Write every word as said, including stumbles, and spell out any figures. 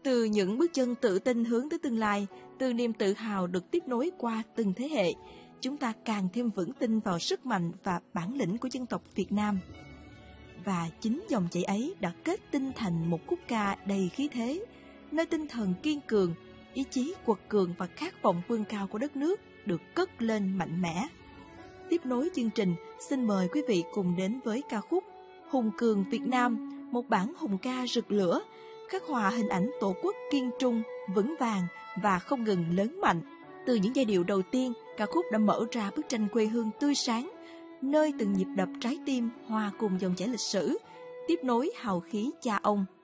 Từ những bước chân tự tin hướng tới tương lai, từ niềm tự hào được tiếp nối qua từng thế hệ, chúng ta càng thêm vững tin vào sức mạnh và bản lĩnh của dân tộc Việt Nam. Và chính dòng chảy ấy đã kết tinh thành một khúc ca đầy khí thế, nơi tinh thần kiên cường, ý chí quật cường và khát vọng vươn cao của đất nước được cất lên mạnh mẽ. Tiếp nối chương trình, xin mời quý vị cùng đến với ca khúc Hùng Cường Việt Nam, một bản hùng ca rực lửa, khắc họa hình ảnh Tổ quốc kiên trung, vững vàng và không ngừng lớn mạnh. Từ những giai điệu đầu tiên, ca khúc đã mở ra bức tranh quê hương tươi sáng, nơi từng nhịp đập trái tim hòa cùng dòng chảy lịch sử, tiếp nối hào khí cha ông.